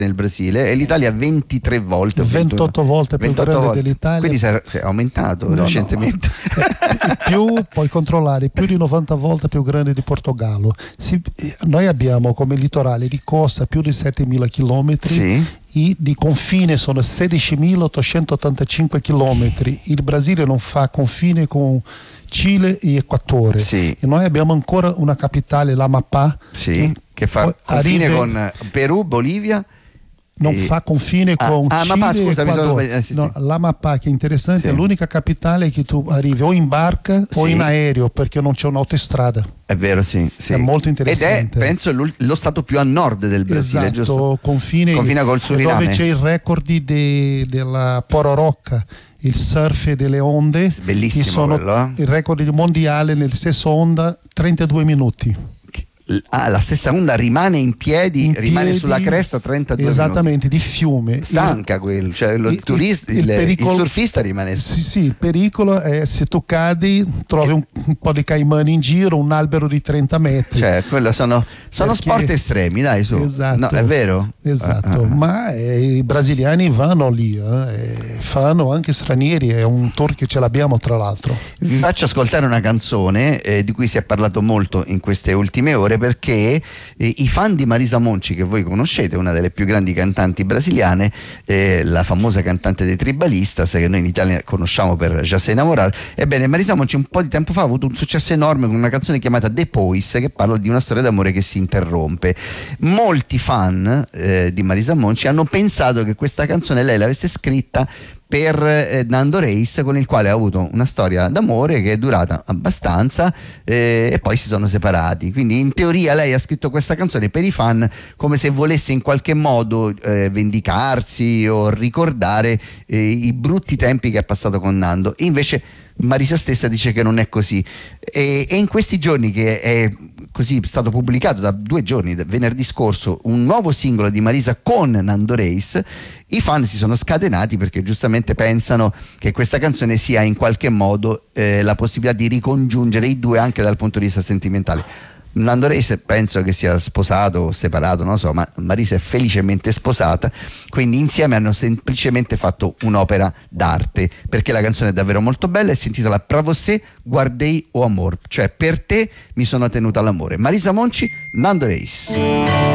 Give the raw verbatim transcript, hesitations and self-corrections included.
nel Brasile e l'Italia ventitré volte, ventotto volte più ventotto grande volte. dell'Italia. Quindi si è, si è aumentato No, recentemente. No. Più, puoi controllare, più di novanta volte più grande di Portogallo. Si, noi abbiamo come litorale di costa più di settemila chilometri. Sì. I di confine sono sedicimilaottocentottantacinque chilometri. Il Brasile non fa confine con Cile e Equatore. Sì. E noi abbiamo ancora una capitale, l'Amapá, Sì, che, che fa confine arriva, con Perù, Bolivia. non e... fa confine ah, con ah, Cile ma, e scusa, Equatore. mi sono... eh, sì, no, sì. L'Amapá, che è interessante, Sì. è l'unica capitale che tu arrivi o in barca Sì. o in aereo, perché non c'è un'autostrada. È vero, sì, sì. È molto interessante. Ed è, penso, lo stato più a nord del Brasile, esatto, giusto? confine, Confina col Suriname. dove c'è il record di, della Pororocca, il surf delle onde. Bellissimo che sono quello, eh? il record mondiale nel stessa onda, trentadue minuti. Ah, la stessa onda rimane in piedi, In rimane piedi, sulla cresta trentadue esattamente, minuti. di fiume. Stanca quello, cioè lo il, turista, il, il, il, pericolo, il surfista rimane. Sì, sì, il pericolo è se tu cadi, trovi un, un po' di caimani in giro, un albero di trenta metri. Cioè, quello sono, sono Perché, sport estremi, dai, su. Esatto, no, è vero? Esatto, Ah, ah. ma eh, i brasiliani vanno lì, eh, fanno anche stranieri, è un tour che ce l'abbiamo tra l'altro. Vi faccio ascoltare una canzone eh, di cui si è parlato molto in queste ultime ore, perché eh, i fan di Marisa Monti, che voi conoscete, una delle più grandi cantanti brasiliane, eh, la famosa cantante dei Tribalistas, che noi in Italia conosciamo per Já Sei Namorar, ebbene Marisa Monti un po' di tempo fa ha avuto un successo enorme con una canzone chiamata Depois, che parla di una storia d'amore che si interrompe. Molti fan eh, di Marisa Monti hanno pensato che questa canzone lei l'avesse scritta per eh, Nando Reis, con il quale ha avuto una storia d'amore che è durata abbastanza eh, e poi si sono separati. Quindi in teoria lei ha scritto questa canzone per i fan, come se volesse in qualche modo eh, vendicarsi o ricordare eh, i brutti tempi che ha passato con Nando. E invece Marisa stessa dice che non è così, e, e in questi giorni che è così stato pubblicato, da due giorni, da venerdì scorso, un nuovo singolo di Marisa con Nando Reis, i fan si sono scatenati perché giustamente pensano che questa canzone sia in qualche modo eh, la possibilità di ricongiungere i due anche dal punto di vista sentimentale. Nando Reis penso che sia sposato o separato, non lo so, ma Marisa è felicemente sposata, quindi insieme hanno semplicemente fatto un'opera d'arte, perché la canzone è davvero molto bella e si intitola Pra Você Guardei o Amor, cioè per te mi sono tenuta all'amore. Marisa Monti, Nando Reis.